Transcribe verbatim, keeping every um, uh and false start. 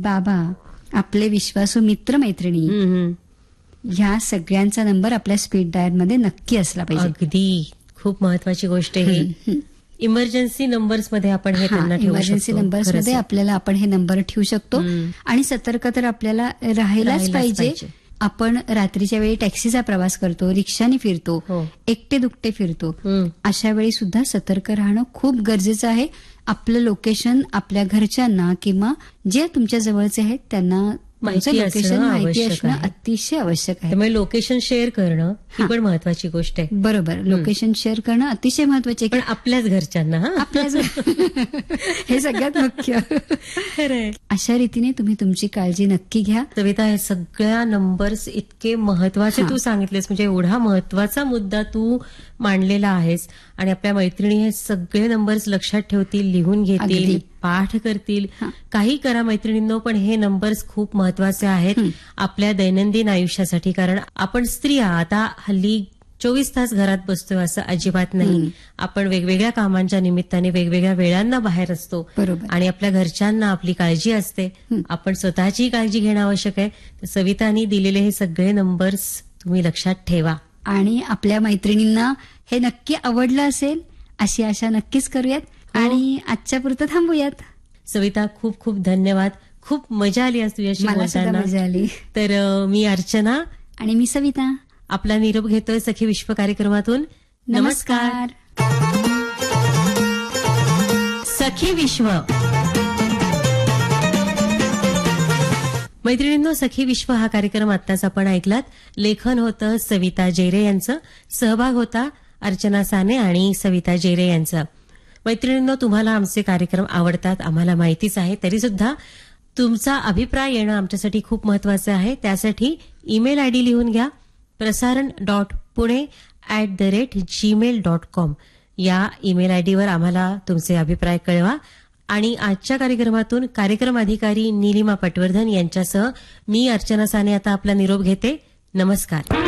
बाबा, आपले विश्वासू मित्र मैत्रिणी, ह्या सगळ्यांचा नंबर आपल्या स्पीड डायल मध्ये नक्की असला पाहिजे. अगदी खूप महत्वाची गोष्ट आहे. इमर्जन्सी नंबर्स मध्ये आपण हे त्यांना ठेवू शकतो. इमर्जन्सी नंबर्स मध्ये आपल्याला आपण हे नंबर ठेवू शकतो. आणि सतर्क तर आपल्याला राहायलाच पाहिजे. आपण रात्रीच्या वेळी टॅक्सीचा प्रवास करतो, रिक्षाने फिरतो, एकटे दुकटे फिरतो, अशा वेळी सुद्धा सतर्क राहणं खूप गरजेचं आहे. आपलं लोकेशन आपल्या घरच्यांना किंवा जे तुमच्या जवळचे आहेत त्यांना लोकेशन माहिती असणं अतिशय आवश्यक आहे. त्यामुळे लोकेशन शेअर करणं ही पण महत्वाची गोष्ट आहे. बरोबर, लोकेशन शेअर करणं अतिशय महत्वाचे पण आपल्याच घरच्यांना. आपल्याच हे सगळ्यात मुख्य. अशा रीतीने तुम्ही तुमची काळजी नक्की घ्या. सविता, हे सगळ्या नंबर्स इतके महत्वाचे तू सांगितलेस, म्हणजे एवढा महत्वाचा मुद्दा तू मांडलेला आहेस. आणि आपल्या मैत्रिणी हे सगळे नंबर्स लक्षात ठेवतील, लिहून घेतील, पाठ करतील. काही करा मैत्रिणींनो, पण हे नंबर्स खूप महत्वाचे आहेत आपल्या दैनंदिन आयुष्यासाठी. कारण आपण स्त्रिया आता हल्ली चोवीस तास घरात बसतोय असं अजिबात नाही. आपण वेगवेगळ्या कामांच्या निमित्ताने वेगवेगळ्या वेळांना बाहेर असतो. आणि आपल्या घरच्यांना आपली काळजी असते. आपण स्वतःची काळजी घेणं आवश्यक आहे. सवितांनी दिलेले हे सगळे नंबर्स तुम्ही लक्षात ठेवा. आणि आपल्या मैत्रिणींना हे नक्की आवडलं असेल अशी आशा नक्कीच करूयात. आणि आजच्या पुरतं थांबूयात. सविता, खूप खूप धन्यवाद. खूप मजा आली आज तुझ्याशी बोलताना. मजा आली. तर मी अर्चना आणि मी सविता आपला निरोप घेतोय सखी विश्व कार्यक्रमातून. नमस्कार. सखी विश्व. मैत्रिणींनो, सखी विश्व हा कार्यक्रम आत्ताच आपण ऐकलात. लेखन होतं सविता जेरे यांचं, सहभाग होता अर्चना साने आणि सविता जेरे यांचा. मैत्रिणींनो, तुम्हाला आमचे कार्यक्रम आवडतात आम्हाला माहितीच आहे. तरी सुद्धा तुमचा अभिप्राय येणं आमच्यासाठी खूप महत्वाचं आहे. त्यासाठी ईमेल आयडी लिहून घ्या, प्रसारण dot Pune at the rate Gmail dot com. या ईमेल आयडीवर आम्हाला तुमचे अभिप्राय कळवा. आणि आजच्या कार्यक्रमातून कार्यक्रम अधिकारी निलिमा पटवर्धन यांच्यासह मी अर्चना साने आता आपला निरोप घेते. नमस्कार.